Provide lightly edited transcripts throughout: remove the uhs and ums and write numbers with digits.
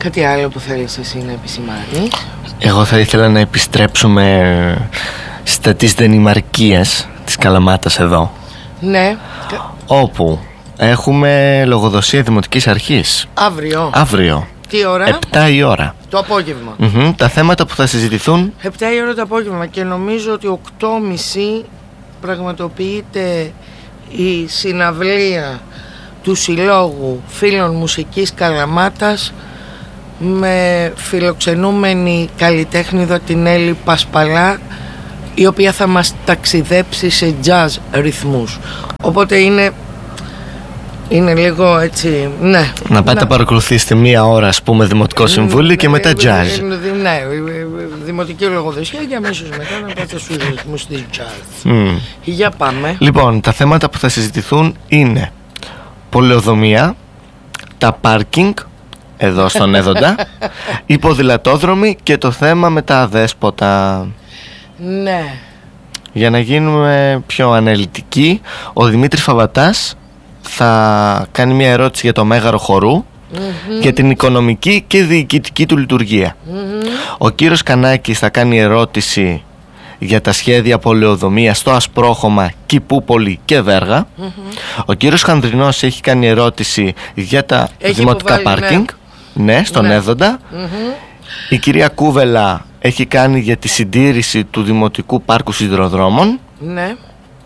Κάτι άλλο που θέλεις εσύ να επισημάνεις? Εγώ θα ήθελα να επιστρέψουμε στις Δενημαρκίες της Καλαμάτας εδώ. Ναι. Όπου έχουμε λογοδοσία Δημοτικής Αρχής. Αύριο. Τι ώρα? 7 η ώρα. Το απόγευμα. Τα θέματα που θα συζητηθούν. 7 η ώρα το απόγευμα, και νομίζω ότι 8.30 πραγματοποιείται η συναυλία του Συλλόγου Φίλων Μουσικής Καλαμάτας με φιλοξενούμενη καλλιτέχνηδα την Έλλη Πασπαλά, η οποία θα μας ταξιδέψει σε jazz ρυθμούς. Οπότε είναι λίγο έτσι, ναι. Να πάτε να παρακολουθήσετε μία ώρα, ας πούμε, Δημοτικό Συμβούλιο και μετά jazz. Ναι, δημοτική λογοδοσία και αμέσως μετά να πάτε στους ρυθμούς της jazz. Για πάμε. Λοιπόν, τα θέματα που θα συζητηθούν είναι πολεοδομία, τα πάρκινγκ εδώ στον Έδοντα, οι ποδηλατόδρομοι και το θέμα με τα αδέσποτα. Ναι. Για να γίνουμε πιο αναλυτικοί, ο Δημήτρης Φαβατάς θα κάνει μια ερώτηση για το Μέγαρο Χορού, για την οικονομική και διοικητική του λειτουργία. Ο κύριος Κανάκης θα κάνει ερώτηση για τα σχέδια πολεοδομίας στο Ασπρόχωμα, Κηπούπολη και Βέργα. Ο κύριος Χανδρινός έχει κάνει ερώτηση για τα δημοτικά πάρκινγκ, ναι, στον Έδοντα. Η κυρία Κούβελα έχει κάνει για τη συντήρηση του Δημοτικού Πάρκου Σιδηροδρόμων. Ναι.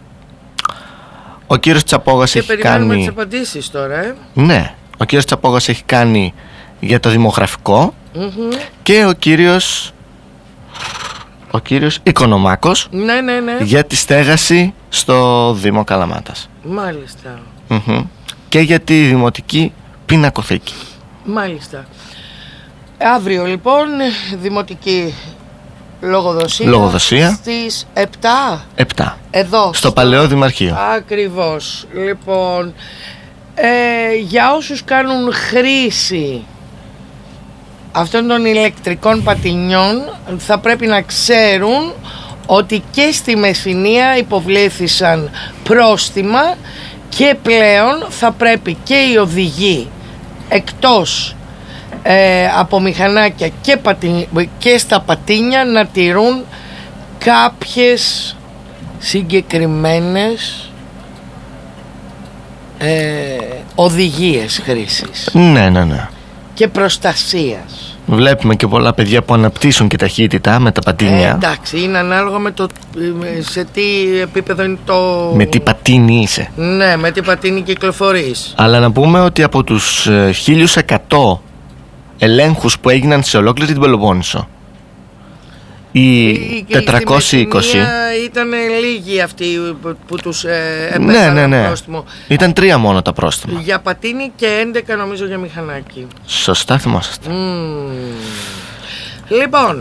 Ο κύριος Τσαπόγας έχει κάνει... Και περιμένουμε τις απαντήσεις τώρα, Ναι. Ο κύριος Τσαπόγας έχει κάνει για το δημογραφικό. Και ο κύριος Οικονομάκος, ναι. για τη στέγαση στο Δήμο Καλαμάτας. Μάλιστα. Και για τη Δημοτική Πινακοθήκη. Μάλιστα. Αύριο λοιπόν δημοτική λογοδοσία στις 7 εδώ στο Παλαιό Δημαρχείο. Ακριβώς. Λοιπόν, για όσους κάνουν χρήση αυτών των ηλεκτρικών πατινιών, θα πρέπει να ξέρουν ότι και στη Μεσσηνία υποβλήθησαν πρόστιμα και πλέον θα πρέπει και οι οδηγοί εκτός από μηχανάκια και στα πατίνια να τηρούν κάποιες συγκεκριμένες οδηγίες χρήσης. Ναι. Και προστασίας. Βλέπουμε και πολλά παιδιά που αναπτύσσουν και ταχύτητα με τα πατίνια. Εντάξει, είναι ανάλογα με το σε τι επίπεδο είναι το... Με τι πατίνι είσαι. Ναι, με τι πατίνι κυκλοφορείς. Αλλά να πούμε ότι από τους 1100 ελέγχους που έγιναν σε ολόκληρη την Πελοπόννησο, οι 420 ήταν λίγοι αυτοί που τους έπεσαν πρόστιμο. Ήταν 3 μόνο τα πρόστιμα. Για πατίνι και 11 νομίζω για μηχανάκι. Σωστά θυμόσαστε. Λοιπόν,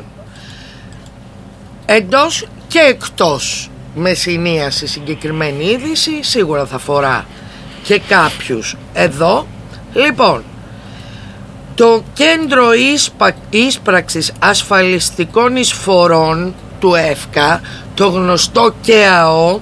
εντός και εκτός Μεσσηνίας η συγκεκριμένη είδηση σίγουρα θα αφορά και κάποιους εδώ. Λοιπόν, το Κέντρο Ίσπραξης Ασφαλιστικών Εισφορών του ΕΦΚΑ, το γνωστό ΚΕΑΟ,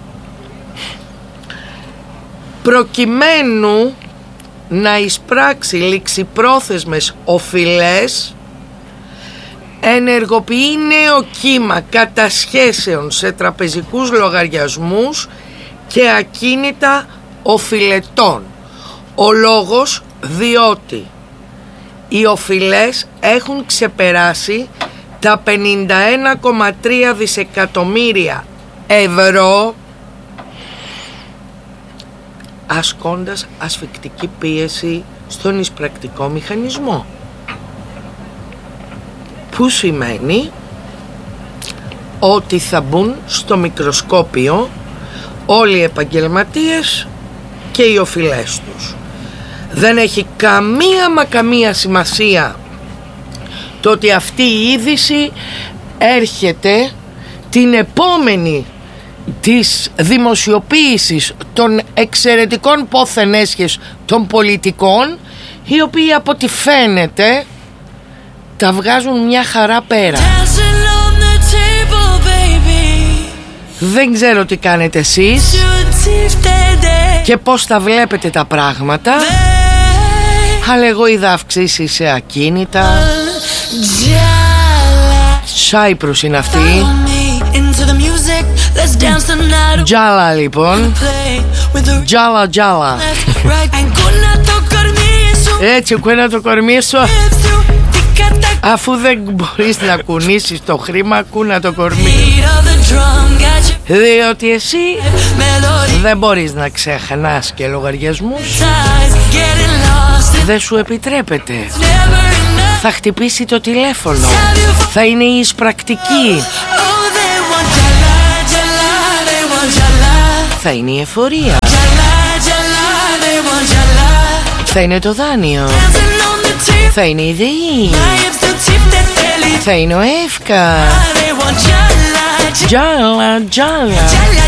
προκειμένου να εισπράξει ληξιπρόθεσμες οφειλές, ενεργοποιεί νέο κύμα κατασχέσεων σε τραπεζικούς λογαριασμούς και ακίνητα οφειλετών. Ο λόγος διότι οι οφειλές έχουν ξεπεράσει τα 51,3 δισεκατομμύρια ευρώ, ασκώντας ασφικτική πίεση στον εισπρακτικό μηχανισμό, που σημαίνει ότι θα μπουν στο μικροσκόπιο όλοι οι επαγγελματίες και οι οφειλές τους. Δεν έχει καμία σημασία το ότι αυτή η είδηση έρχεται την επόμενη της δημοσιοποίησης των εξαιρετικών πόθεν έσχες των πολιτικών, οι οποίοι από ό,τι φαίνεται τα βγάζουν μια χαρά πέρα. Δεν ξέρω τι κάνετε εσείς και πώς τα βλέπετε τα πράγματα, Αλλά εγώ είδα αυξήσεις σε ακίνητα. Σάιπρους είναι αυτή. Τζάλα λοιπόν. Τζάλα τζάλα. Έτσι κουένα το κορμί σου. Αφού δεν μπορείς να κουνήσεις το χρήμα, κούνα το κορμί. Διότι εσύ δεν μπορείς να ξεχνάς και λογαριασμούς. Δεν σου επιτρέπεται. Θα χτυπήσει το τηλέφωνο. Θα είναι η εισπρακτική. Θα είναι η εφορία. Θα είναι το δάνειο. Θα είναι η ΔΕΗ. Θα είναι ο ΕΦΚΑ. Τζάλα, τζάλα.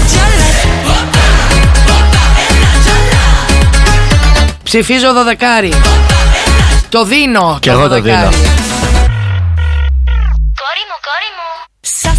Ψηφίζω δωδεκάρι. Το δίνω. Και εγώ το δίνω. Κόρη μου, κόρη μου.